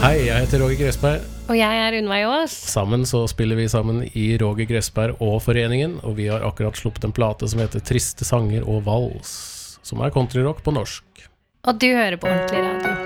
Hei, jeg heter Roger Gressberg. Og jeg Unnveig Aas. Sammen så spiller vi sammen i Roger Gressberg og Foreningen, og vi har akkurat sluppet en plate som heter Triste sanger og vals, som countryrock på norsk. Og du hører på Ordentlig Radio.